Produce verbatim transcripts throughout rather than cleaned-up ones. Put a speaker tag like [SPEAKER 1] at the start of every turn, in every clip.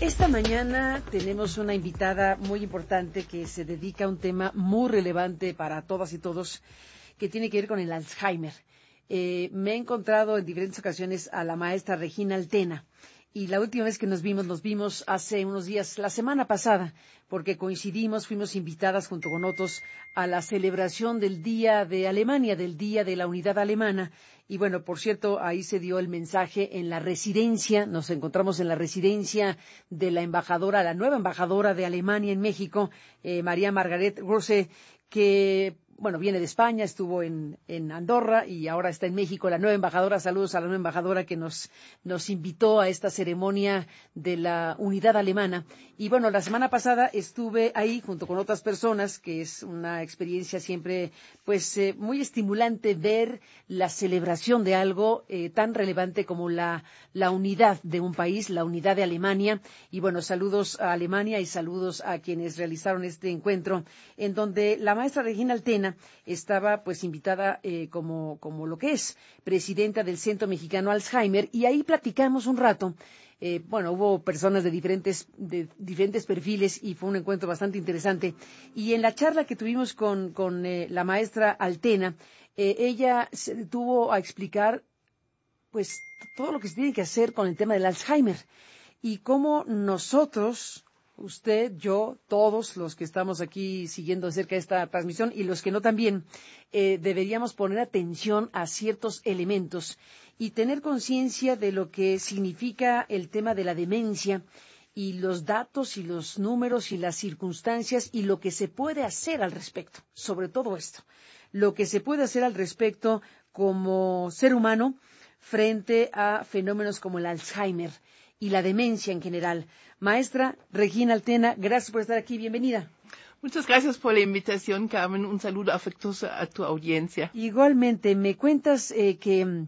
[SPEAKER 1] Esta mañana tenemos una invitada muy importante que se dedica a un tema muy relevante para todas y todos, que tiene que ver con el Alzheimer. Eh, me he encontrado en diferentes ocasiones a la maestra Regina Altena, y la última vez que nos vimos, nos vimos hace unos días, la semana pasada, porque coincidimos, fuimos invitadas junto con otros a la celebración del Día de Alemania, del Día de la Unidad Alemana. Y bueno, por cierto, ahí se dio el mensaje en la residencia, nos encontramos en la residencia de la embajadora, la nueva embajadora de Alemania en México, eh, María Margaret Rose, que, bueno, viene de España, estuvo en, en Andorra y ahora está en México, la nueva embajadora. Saludos a la nueva embajadora que nos, nos invitó a esta ceremonia de la unidad alemana. Y bueno, la semana pasada estuve ahí junto con otras personas, que es una experiencia siempre, pues, eh, muy estimulante ver la celebración de algo eh, tan relevante como la, la unidad de un país, la unidad de Alemania. Y bueno, saludos a Alemania y saludos a quienes realizaron este encuentro, en donde la maestra Regina Altena estaba pues invitada eh, como, como lo que es presidenta del Centro Mexicano Alzheimer, y ahí platicamos un rato. Eh, bueno, hubo personas de diferentes, de diferentes perfiles y fue un encuentro bastante interesante. Y en la charla que tuvimos con, con eh, la maestra Altena, eh, ella se detuvo a explicar pues todo lo que se tiene que hacer con el tema del Alzheimer y cómo nosotros, usted, yo, todos los que estamos aquí siguiendo de cerca esta transmisión y los que no también, eh, deberíamos poner atención a ciertos elementos y tener conciencia de lo que significa el tema de la demencia y los datos y los números y las circunstancias y lo que se puede hacer al respecto, sobre todo esto, lo que se puede hacer al respecto como ser humano frente a fenómenos como el Alzheimer y la demencia en general. Maestra Regina Altena, gracias por estar aquí. Bienvenida.
[SPEAKER 2] Muchas gracias por la invitación, Carmen. Un saludo afectuoso a tu audiencia.
[SPEAKER 1] Igualmente, me cuentas eh, que,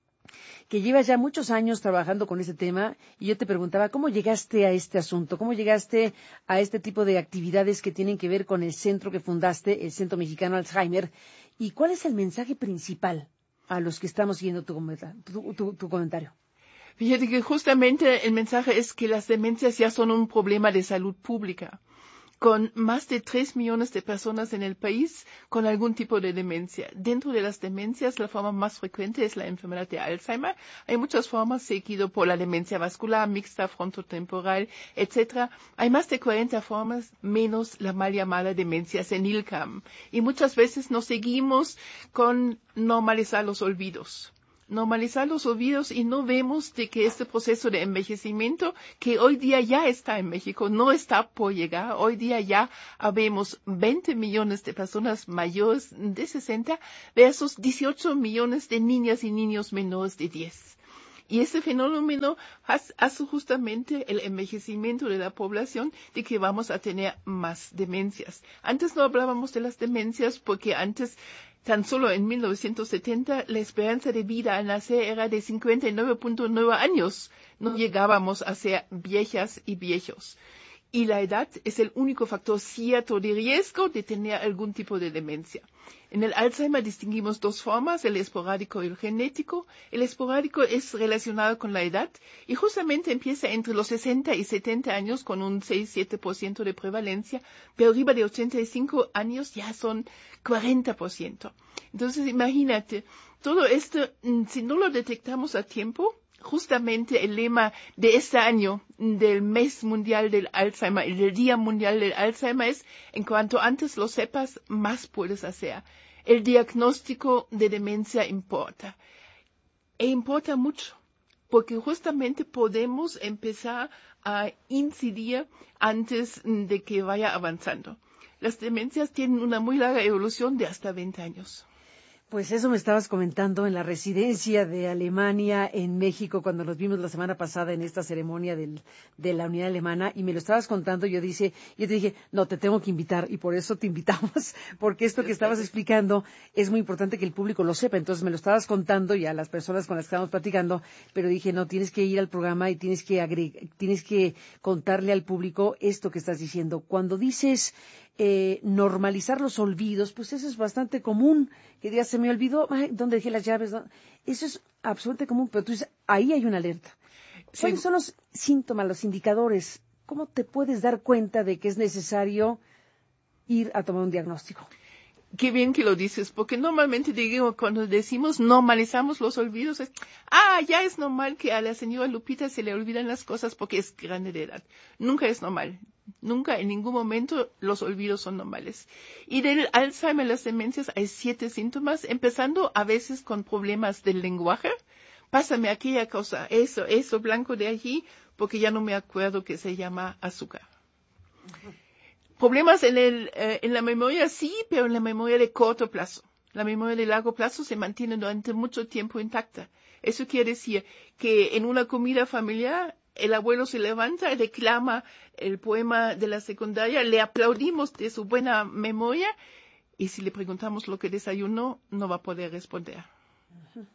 [SPEAKER 1] que llevas ya muchos años trabajando con este tema, y yo te preguntaba, ¿cómo llegaste a este asunto? ¿Cómo llegaste a este tipo de actividades que tienen que ver con el centro que fundaste, el Centro Mexicano Alzheimer? ¿Y cuál es el mensaje principal a los que estamos siguiendo tu, tu, tu, tu comentario?
[SPEAKER 2] Fíjate que justamente el mensaje es que las demencias ya son un problema de salud pública, con más de tres millones de personas en el país con algún tipo de demencia. Dentro de las demencias, la forma más frecuente es la enfermedad de Alzheimer. Hay muchas formas, seguido por la demencia vascular, mixta, frontotemporal, etcétera. Hay más de cuarenta formas, menos la mal llamada demencia senil C A M. Y muchas veces nos seguimos con normalizar los olvidos. normalizar los olvidos y no vemos de que este proceso de envejecimiento, que hoy día ya está en México, no está por llegar. Hoy día ya habemos veinte millones de personas mayores de sesenta versus dieciocho millones de niñas y niños menores de diez. Y ese fenómeno hace justamente el envejecimiento de la población, de que vamos a tener más demencias. Antes no hablábamos de las demencias porque antes, tan solo en mil novecientos setenta, la esperanza de vida al nacer era de cincuenta y nueve punto nueve años. No llegábamos a ser viejas y viejos. Y la edad es el único factor cierto de riesgo de tener algún tipo de demencia. En el Alzheimer distinguimos dos formas, el esporádico y el genético. El esporádico es relacionado con la edad y justamente empieza entre los sesenta y setenta años con un seis a siete por ciento de prevalencia, pero arriba de ochenta y cinco años ya son cuarenta por ciento. Entonces, imagínate, todo esto, si no lo detectamos a tiempo, justamente el lema de este año, del mes mundial del Alzheimer y del Día Mundial del Alzheimer es, en cuanto antes lo sepas, más puedes hacer. El diagnóstico de demencia importa. E importa mucho, porque justamente podemos empezar a incidir antes de que vaya avanzando. Las demencias tienen una muy larga evolución de hasta veinte años.
[SPEAKER 1] Pues eso me estabas comentando en la residencia de Alemania en México, cuando nos vimos la semana pasada en esta ceremonia del, de la unidad alemana, y me lo estabas contando. Yo dije, yo te dije, no, te tengo que invitar, y por eso te invitamos, porque esto que estabas explicando es muy importante que el público lo sepa. Entonces me lo estabas contando y a las personas con las que estábamos platicando, pero dije, no, tienes que ir al programa y tienes que agregar, tienes que contarle al público esto que estás diciendo. Cuando dices eh, normalizar los olvidos, pues eso es bastante común, que ya se me olvidó, ay, ¿dónde dejé las llaves? Eso es absolutamente común, pero tú dices, ahí hay una alerta. ¿Cuáles sí. son los síntomas, los indicadores ¿cómo te puedes dar cuenta de que es necesario ir a tomar un diagnóstico?
[SPEAKER 2] Qué bien que lo dices, porque normalmente digo, cuando decimos normalizamos los olvidos, es, ah, ya es normal que a la señora Lupita se le olvidan las cosas porque es grande de edad. Nunca es normal. Nunca, en ningún momento, los olvidos son normales. Y del Alzheimer, las demencias, hay siete síntomas, empezando a veces con problemas del lenguaje. Pásame aquella cosa, eso, eso, blanco de allí, porque ya no me acuerdo que se llama azúcar. Uh-huh. Problemas en, el, eh, en la memoria, sí, pero en la memoria de corto plazo. La memoria de largo plazo se mantiene durante mucho tiempo intacta. Eso quiere decir que en una comida familiar, el abuelo se levanta y reclama el poema de la secundaria, le aplaudimos de su buena memoria, y si le preguntamos lo que desayunó, no va a poder responder. Uh-huh.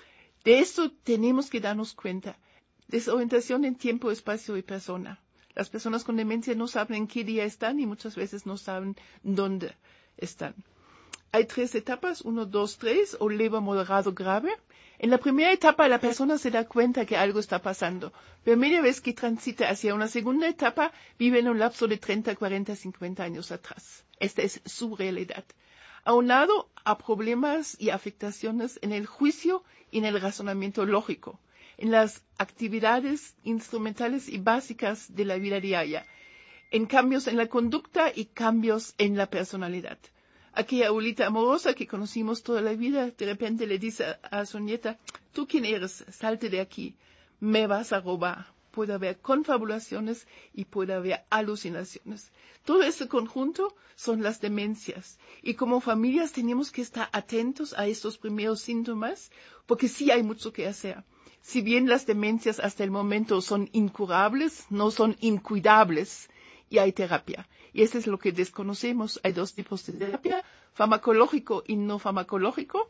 [SPEAKER 2] De esto tenemos que darnos cuenta. Desorientación en tiempo, espacio y persona. Las personas con demencia no saben en qué día están y muchas veces no saben dónde están. Hay tres etapas, uno, dos, tres, o leve, moderado, grave. En la primera etapa la persona se da cuenta que algo está pasando, pero media vez que transita hacia una segunda etapa, vive en un lapso de treinta, cuarenta, cincuenta años atrás. Esta es su realidad. Aunado a problemas y afectaciones en el juicio y en el razonamiento lógico, en las actividades instrumentales y básicas de la vida diaria, en cambios en la conducta y cambios en la personalidad. Aquella abuelita amorosa que conocimos toda la vida, de repente le dice a su nieta, ¿tú quién eres? Salte de aquí, me vas a robar. Puede haber confabulaciones y puede haber alucinaciones. Todo este conjunto son las demencias. Y como familias tenemos que estar atentos a estos primeros síntomas, porque sí hay mucho que hacer. Si bien las demencias hasta el momento son incurables, no son incuidables, y hay terapia. Y eso es lo que desconocemos. Hay dos tipos de terapia, farmacológico y no farmacológico.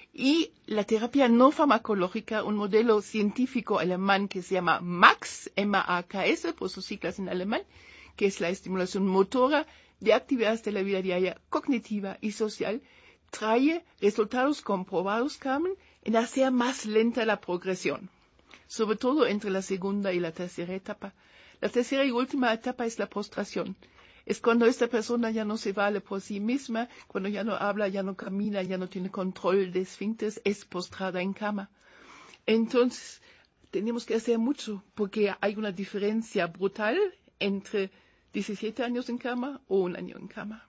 [SPEAKER 2] Y la terapia no farmacológica, un modelo científico alemán que se llama MAKS, M A K S, por sus siglas en alemán, que es la estimulación motora de actividades de la vida diaria, cognitiva y social, trae resultados comprobados, Carmen, en hacer más lenta la progresión, sobre todo entre la segunda y la tercera etapa. La tercera y última etapa es la postración. Es cuando esta persona ya no se vale por sí misma, cuando ya no habla, ya no camina, ya no tiene control de esfínteres, es postrada en cama. Entonces, tenemos que hacer mucho, porque hay una diferencia brutal entre diecisiete años en cama o un año en cama.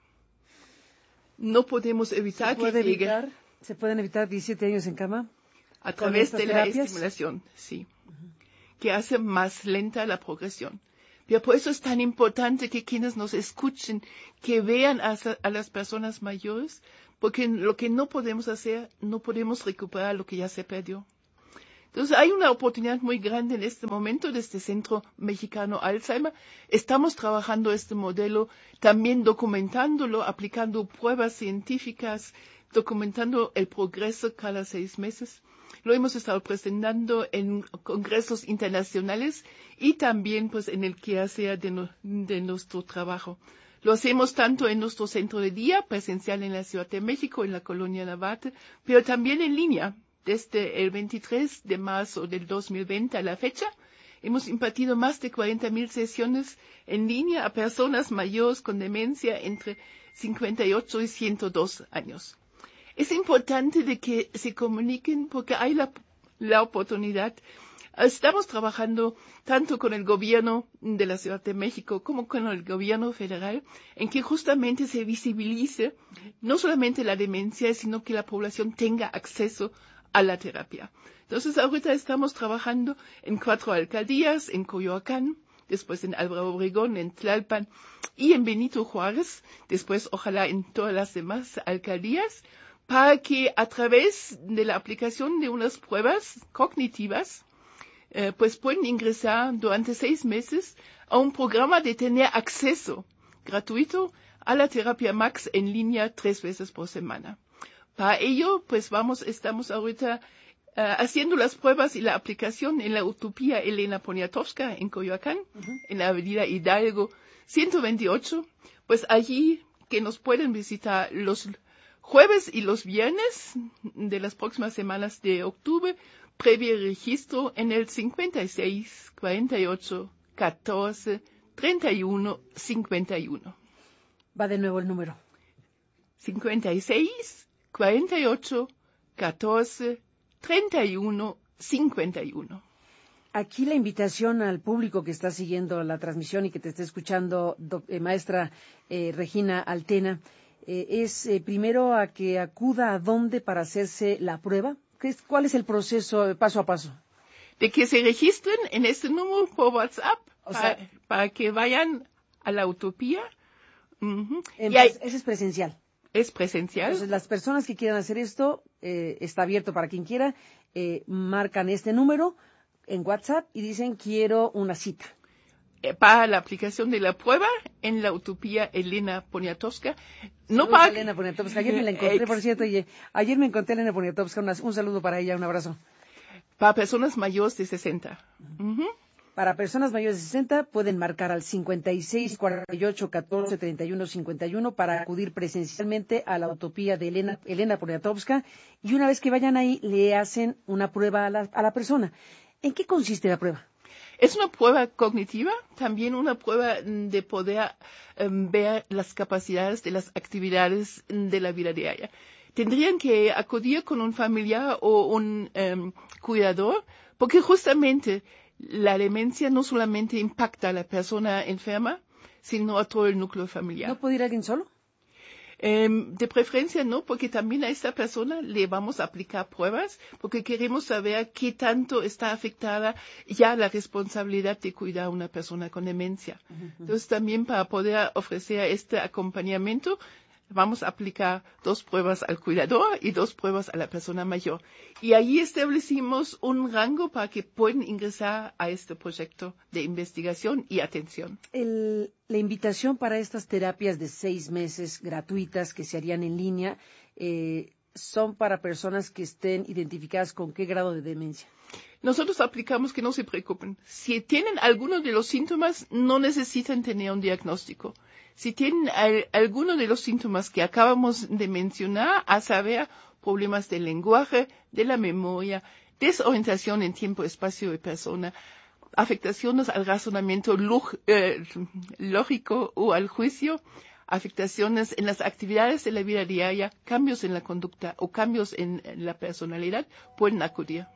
[SPEAKER 2] No podemos evitar que llegue.
[SPEAKER 1] Evitar, ¿Se pueden evitar diecisiete años en cama?
[SPEAKER 2] A través de la estimulación, sí, uh-huh. que hace más lenta la progresión. Pero por eso es tan importante que quienes nos escuchen, que vean a, a las personas mayores, porque lo que no podemos hacer, no podemos recuperar lo que ya se perdió. Entonces hay una oportunidad muy grande en este momento de este Centro Mexicano Alzheimer. Estamos trabajando este modelo, también documentándolo, aplicando pruebas científicas, documentando el progreso cada seis meses. Lo hemos estado presentando en congresos internacionales y también pues en el quehacer de, no, de nuestro trabajo. Lo hacemos tanto en nuestro centro de día, presencial en la Ciudad de México, en la colonia Navate, pero también en línea. Desde el veintitrés de marzo del dos mil veinte a la fecha, hemos impartido más de cuarenta mil sesiones en línea a personas mayores con demencia entre cincuenta y ocho y ciento dos años. Es importante de que se comuniquen porque hay la, la oportunidad. Estamos trabajando tanto con el gobierno de la Ciudad de México como con el gobierno federal en que justamente se visibilice no solamente la demencia, sino que la población tenga acceso a la terapia. Entonces ahorita estamos trabajando en cuatro alcaldías, en Coyoacán, después en Álvaro Obregón, en Tlalpan y en Benito Juárez, después ojalá en todas las demás alcaldías, para que a través de la aplicación de unas pruebas cognitivas, eh, pues pueden ingresar durante seis meses a un programa de tener acceso gratuito a la terapia MAKS en línea tres veces por semana. Para ello, pues vamos, estamos ahorita uh, haciendo las pruebas y la aplicación en la Utopía Elena Poniatowska en Coyoacán, uh-huh. en la avenida Hidalgo ciento veintiocho, pues allí que nos pueden visitar los jueves y los viernes de las próximas semanas de octubre, previo registro en el cincuenta y seis, cuarenta y ocho, catorce, treinta y uno cincuenta y uno.
[SPEAKER 1] Va de nuevo el número.
[SPEAKER 2] cincuenta y seis, cuarenta y ocho, catorce, treinta y uno, cincuenta y uno.
[SPEAKER 1] Aquí la invitación al público que está siguiendo la transmisión y que te esté escuchando, do, eh, maestra eh, Regina Altena, eh, es eh, primero a que acuda a dónde para hacerse la prueba. ¿Qué es, ¿Cuál es el proceso eh, paso a paso?
[SPEAKER 2] De que se registren en este número por WhatsApp,
[SPEAKER 1] O
[SPEAKER 2] para,
[SPEAKER 1] sea,
[SPEAKER 2] para que vayan a la Utopía. Uh-huh.
[SPEAKER 1] En,
[SPEAKER 2] y hay,
[SPEAKER 1] ese es presencial.
[SPEAKER 2] Es presencial.
[SPEAKER 1] Entonces, las personas que quieran hacer esto, eh, está abierto para quien quiera, eh, marcan este número en WhatsApp y dicen quiero una cita.
[SPEAKER 2] Eh, para la aplicación de la prueba en la Utopía Elena Poniatowska. No
[SPEAKER 1] Saludos
[SPEAKER 2] para...
[SPEAKER 1] a Elena Poniatowska. Ayer me la encontré,
[SPEAKER 2] Ex...
[SPEAKER 1] por cierto, y, ayer me encontré a Elena Poniatowska. Una, un saludo para ella, un abrazo.
[SPEAKER 2] Para personas mayores de sesenta. Uh-huh.
[SPEAKER 1] Para personas mayores de sesenta pueden marcar al cincuenta y seis, cuarenta y ocho, catorce, treinta y uno, cincuenta y uno para acudir presencialmente a la Utopía de Elena, Elena Poniatowska, y una vez que vayan ahí le hacen una prueba a la, a la persona. ¿En qué consiste la prueba?
[SPEAKER 2] Es una prueba cognitiva, también una prueba de poder um, ver las capacidades de las actividades de la vida diaria. Tendrían que acudir con un familiar o un um, cuidador, porque justamente la demencia no solamente impacta a la persona enferma, sino a todo el núcleo familiar.
[SPEAKER 1] ¿No puede ir alguien solo?
[SPEAKER 2] Eh, de preferencia no, porque también a esta persona le vamos a aplicar pruebas, porque queremos saber qué tanto está afectada ya la responsabilidad de cuidar a una persona con demencia. Uh-huh. Entonces también para poder ofrecer este acompañamiento, vamos a aplicar dos pruebas al cuidador y dos pruebas a la persona mayor. Y ahí establecimos un rango para que puedan ingresar a este proyecto de investigación y atención.
[SPEAKER 1] El, la invitación para estas terapias de seis meses gratuitas que se harían en línea eh, son para personas que estén identificadas con qué grado de demencia.
[SPEAKER 2] Nosotros aplicamos que no se preocupen. Si tienen alguno de los síntomas, no necesitan tener un diagnóstico. Si tienen al, alguno de los síntomas que acabamos de mencionar, a saber, problemas del lenguaje, de la memoria, desorientación en tiempo, espacio y persona, afectaciones al razonamiento log, eh, lógico o al juicio, afectaciones en las actividades de la vida diaria, cambios en la conducta o cambios en, en la personalidad, pueden acudir.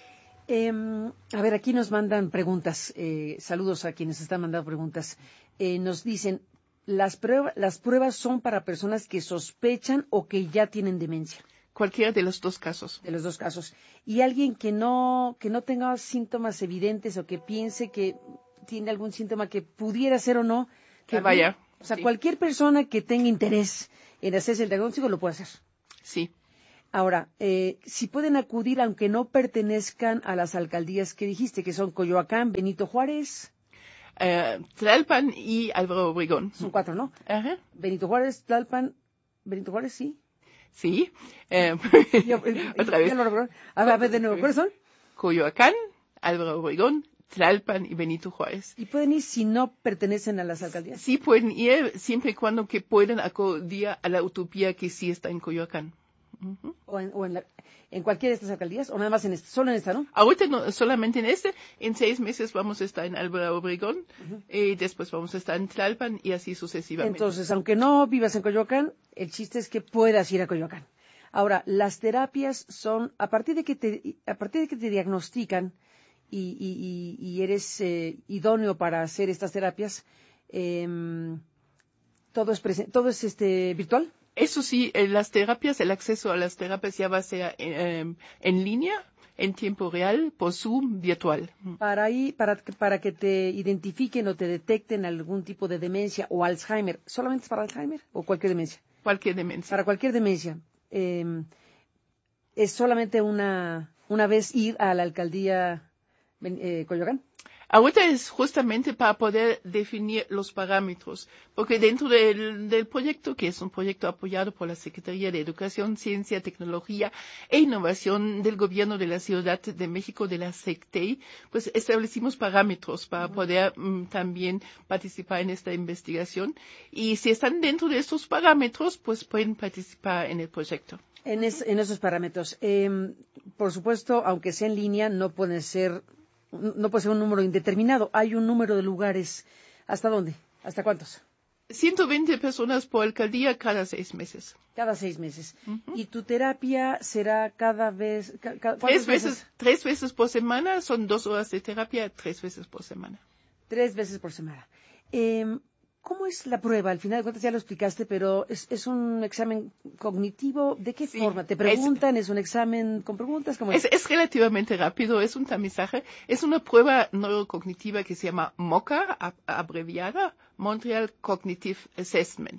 [SPEAKER 1] Eh, a ver, aquí nos mandan preguntas. Eh, saludos a quienes están mandando preguntas. Eh, nos dicen, las, prueba, las pruebas son para personas que sospechan o que ya tienen demencia.
[SPEAKER 2] Cualquiera de los dos casos.
[SPEAKER 1] De los dos casos. Y alguien que no, que no tenga síntomas evidentes o que piense que tiene algún síntoma que pudiera ser o no.
[SPEAKER 2] Que vaya.
[SPEAKER 1] O sea,
[SPEAKER 2] sí.
[SPEAKER 1] Cualquier persona que tenga interés en hacerse el diagnóstico lo puede hacer.
[SPEAKER 2] Sí.
[SPEAKER 1] Ahora, eh, si pueden acudir aunque no pertenezcan a las alcaldías que dijiste, que son Coyoacán, Benito Juárez.
[SPEAKER 2] Uh, Tlalpan y Álvaro Obregón.
[SPEAKER 1] Son cuatro, ¿no?
[SPEAKER 2] Ajá.
[SPEAKER 1] Benito Juárez, Tlalpan, Benito Juárez, sí.
[SPEAKER 2] Sí. Eh,
[SPEAKER 1] Yo, eh,
[SPEAKER 2] Otra vez.
[SPEAKER 1] Lo a, ver, a ver, de nuevo, ¿cuáles son?
[SPEAKER 2] Coyoacán, Álvaro Obregón, Tlalpan y Benito Juárez.
[SPEAKER 1] ¿Y pueden ir si no pertenecen a las alcaldías?
[SPEAKER 2] Sí pueden ir siempre y cuando que puedan acudir a la Utopía que sí está en Coyoacán. Uh-huh.
[SPEAKER 1] ¿O, en, o en, la, en cualquiera de estas alcaldías? ¿O nada más en esta? Solo en esta, ¿no?
[SPEAKER 2] Ahorita no, solamente en este. En seis meses vamos a estar en Álvaro Obregón uh-huh. y después vamos a estar en Tlalpan y así sucesivamente.
[SPEAKER 1] Entonces, aunque no vivas en Coyoacán, el chiste es que puedas ir a Coyoacán. Ahora, las terapias son, a partir de que te, a partir de que te diagnostican y, y, y, y eres eh, idóneo para hacer estas terapias, eh, todo es, presen- todo es este, virtual.
[SPEAKER 2] Eso sí, eh, las terapias, el acceso a las terapias ya va a ser eh, en línea, en tiempo real, por Zoom, virtual.
[SPEAKER 1] Para, ahí, para, para que te identifiquen o te detecten algún tipo de demencia o Alzheimer, ¿solamente es para Alzheimer o cualquier demencia?
[SPEAKER 2] Cualquier demencia.
[SPEAKER 1] Para cualquier demencia. Eh, ¿Es solamente una, una vez ir a la alcaldía eh, Coyoacán?
[SPEAKER 2] Ahorita es justamente para poder definir los parámetros, porque dentro del, del proyecto, que es un proyecto apoyado por la Secretaría de Educación, Ciencia, Tecnología e Innovación del Gobierno de la Ciudad de México, de la SECTEI, pues establecimos parámetros para uh-huh. poder um, también participar en esta investigación. Y si están dentro de estos parámetros, pues pueden participar en el proyecto.
[SPEAKER 1] En, es, en esos parámetros. Eh, por supuesto, aunque sea en línea, no puede ser... no puede ser un número indeterminado. Hay un número de lugares ¿Hasta dónde? ¿Hasta cuántos?
[SPEAKER 2] ciento veinte personas por alcaldía cada seis meses.
[SPEAKER 1] Cada seis meses. Uh-huh. ¿Y tu terapia será cada vez? Ca, ca,
[SPEAKER 2] tres veces,
[SPEAKER 1] veces?
[SPEAKER 2] Tres veces por semana, son dos horas de terapia, tres veces por semana.
[SPEAKER 1] Tres veces por semana. Eh, ¿Cómo es la prueba? Al final de cuentas ya lo explicaste, pero ¿es, es un examen cognitivo? ¿De qué sí, forma? ¿Te preguntan? ¿Es, ¿Es un examen con preguntas? ¿Cómo es?
[SPEAKER 2] Es, es relativamente rápido, es un tamizaje. Es una prueba neurocognitiva que se llama MOCA, abreviada, Montreal Cognitive Assessment.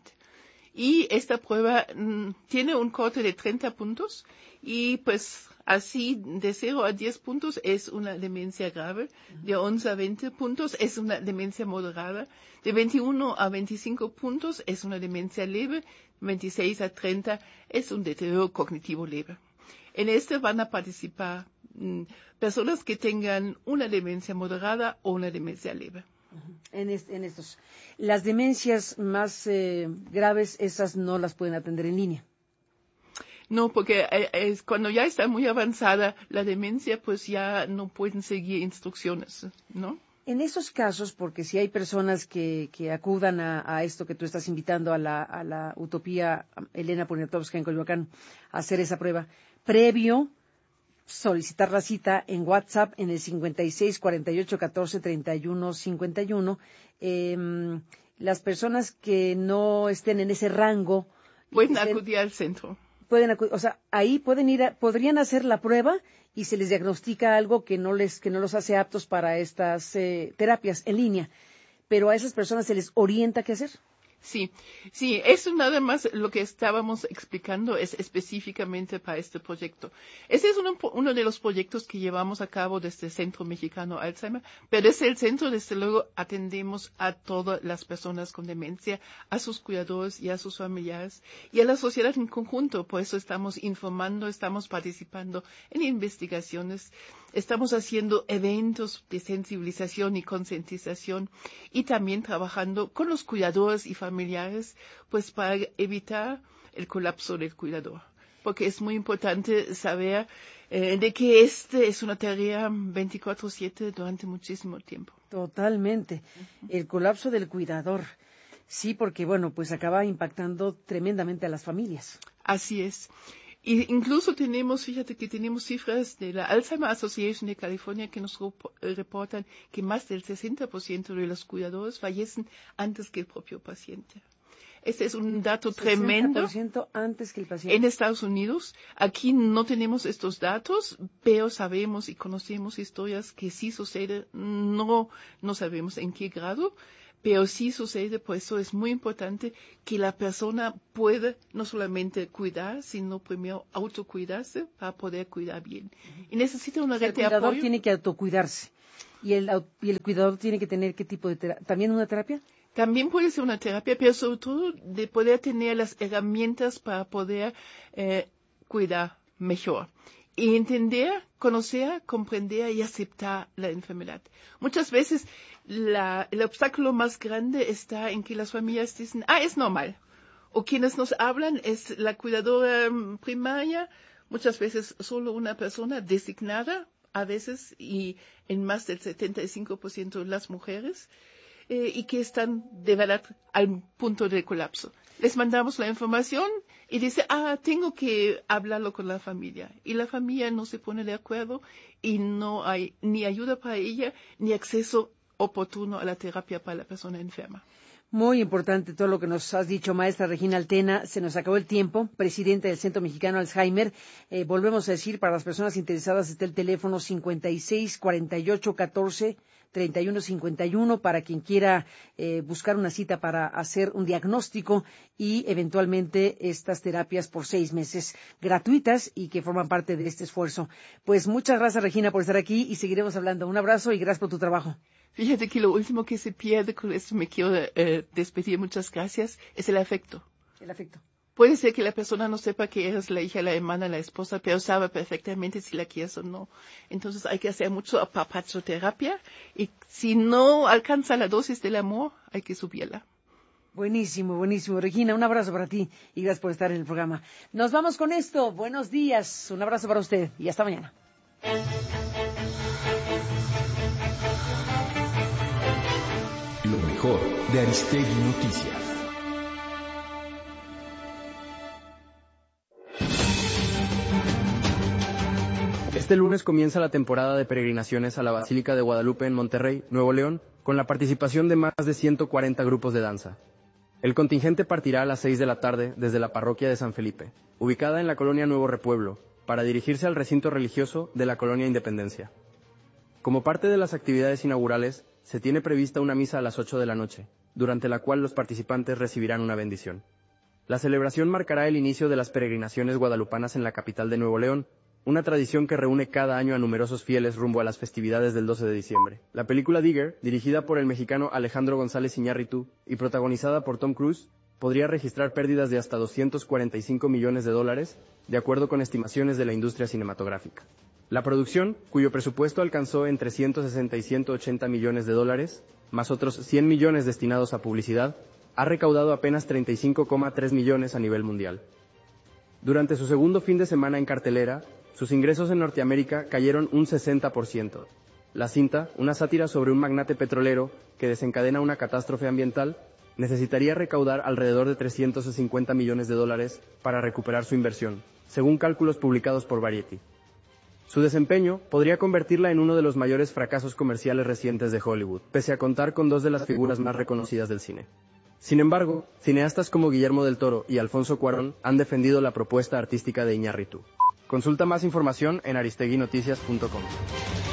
[SPEAKER 2] Y esta prueba mmm, tiene un corte de treinta puntos y pues así de cero a diez puntos es una demencia grave, de once a veinte puntos es una demencia moderada, de veintiuno a veinticinco puntos es una demencia leve, veintiséis a treinta es un deterioro cognitivo leve. En este van a participar mmm, personas que tengan una demencia moderada o una demencia leve.
[SPEAKER 1] En, este, en estos. Las demencias más eh, graves, esas no las pueden atender en línea.
[SPEAKER 2] No, porque es, cuando ya está muy avanzada la demencia, pues ya no pueden seguir instrucciones, ¿no?
[SPEAKER 1] En esos casos, porque si hay personas que, que acudan a, a esto que tú estás invitando a la, a la Utopía Elena Poniatowska en Coyoacán a hacer esa prueba, previo solicitar la cita en WhatsApp en el cincuenta y seis, cuarenta y ocho, catorce, treinta y uno, cincuenta y uno. Eh, las personas que no estén en ese rango
[SPEAKER 2] pueden
[SPEAKER 1] estén,
[SPEAKER 2] acudir al centro.
[SPEAKER 1] Pueden acudir, o sea, ahí pueden ir, a, podrían hacer la prueba y se les diagnostica algo que no les, que no los hace aptos para estas eh, terapias en línea. Pero a esas personas se les orienta qué hacer.
[SPEAKER 2] Sí, sí, eso nada más lo que estábamos explicando es específicamente para este proyecto. Ese es uno, uno de los proyectos que llevamos a cabo desde el Centro Mexicano Alzheimer, pero desde el centro, desde luego, atendemos a todas las personas con demencia, a sus cuidadores y a sus familiares y a la sociedad en conjunto. Por eso estamos informando, estamos participando en investigaciones, estamos haciendo eventos de sensibilización y concientización y también trabajando con los cuidadores y familiares familiares, pues para evitar el colapso del cuidador. Porque es muy importante saber eh, de que este es una tarea veinticuatro siete durante muchísimo tiempo.
[SPEAKER 1] Totalmente. Uh-huh. El colapso del cuidador. Sí, porque bueno, pues acaba impactando tremendamente a las familias.
[SPEAKER 2] Así es. Y incluso tenemos, fíjate que tenemos cifras de la Alzheimer Association de California que nos reportan que más del sesenta por ciento de los cuidadores fallecen antes que el propio paciente. Este es un dato tremendo.
[SPEAKER 1] sesenta por ciento antes que el paciente.
[SPEAKER 2] En Estados Unidos, aquí no tenemos estos datos, pero sabemos y conocemos historias que sí sucede, no, no sabemos en qué grado, pero sí sucede, por eso es muy importante que la persona pueda no solamente cuidar, sino primero autocuidarse para poder cuidar bien. Uh-huh. Y necesita una red de apoyo.
[SPEAKER 1] El cuidador tiene que autocuidarse. ¿Y el, y el cuidador tiene que tener qué tipo de terapia? ¿También una terapia?
[SPEAKER 2] También puede ser una terapia, pero sobre todo de poder tener las herramientas para poder eh, cuidar mejor. Y entender, conocer, comprender y aceptar la enfermedad. Muchas veces la, el obstáculo más grande está en que las familias dicen, ah, es normal. O quienes nos hablan es la cuidadora primaria, muchas veces solo una persona designada, a veces, y en más del setenta y cinco por ciento de las mujeres, eh, y que están de verdad al punto de colapso. Les mandamos la información y dice, ah, tengo que hablarlo con la familia. Y la familia no se pone de acuerdo y no hay ni ayuda para ella ni acceso oportuno a la terapia para la persona enferma.
[SPEAKER 1] Muy importante todo lo que nos has dicho, maestra Regina Altena. Se nos acabó el tiempo. Presidenta del Centro Mexicano Alzheimer. Eh, volvemos a decir, para las personas interesadas está el teléfono cincuenta y seis, cuarenta y ocho, catorce, treinta y uno, cincuenta y uno para quien quiera eh, buscar una cita para hacer un diagnóstico y eventualmente estas terapias por seis meses gratuitas y que forman parte de este esfuerzo. Pues muchas gracias, Regina, por estar aquí y seguiremos hablando. Un abrazo y gracias por tu trabajo.
[SPEAKER 2] Fíjate que lo último que se pierde, con esto me quiero eh, despedir, muchas gracias, es el afecto.
[SPEAKER 1] El afecto.
[SPEAKER 2] Puede ser que la persona no sepa que eres la hija, la hermana, la esposa, pero sabe perfectamente si la quieres o no. Entonces hay que hacer mucho apapachoterapia y si no alcanza la dosis del amor, hay que subirla.
[SPEAKER 1] Buenísimo, buenísimo. Regina, un abrazo para ti y gracias por estar en el programa. Nos vamos con esto. Buenos días. Un abrazo para usted y hasta mañana.
[SPEAKER 3] Lo mejor mejor de Aristegui Noticias.
[SPEAKER 4] Este lunes comienza la temporada de peregrinaciones a la Basílica de Guadalupe en Monterrey, Nuevo León, con la participación de más de ciento cuarenta grupos de danza. El contingente partirá a las seis de la tarde desde la parroquia de San Felipe, ubicada en la colonia Nuevo Repueblo, para dirigirse al recinto religioso de la colonia Independencia. Como parte de las actividades inaugurales, se tiene prevista una misa a las ocho de la noche, durante la cual los participantes recibirán una bendición. La celebración marcará el inicio de las peregrinaciones guadalupanas en la capital de Nuevo León, una tradición que reúne cada año a numerosos fieles rumbo a las festividades del doce de diciembre. La película Digger, dirigida por el mexicano Alejandro González Iñárritu y protagonizada por Tom Cruise, podría registrar pérdidas de hasta doscientos cuarenta y cinco millones de dólares, de acuerdo con estimaciones de la industria cinematográfica. La producción, cuyo presupuesto alcanzó entre ciento sesenta y ciento ochenta millones de dólares, más otros cien millones destinados a publicidad, ha recaudado apenas treinta y cinco coma tres millones a nivel mundial. Durante su segundo fin de semana en cartelera, sus ingresos en Norteamérica cayeron un sesenta por ciento. La cinta, una sátira sobre un magnate petrolero que desencadena una catástrofe ambiental, necesitaría recaudar alrededor de trescientos cincuenta millones de dólares para recuperar su inversión, según cálculos publicados por Variety. Su desempeño podría convertirla en uno de los mayores fracasos comerciales recientes de Hollywood, pese a contar con dos de las figuras más reconocidas del cine. Sin embargo, cineastas como Guillermo del Toro y Alfonso Cuarón han defendido la propuesta artística de Iñárritu. Consulta más información en aristegui noticias punto com.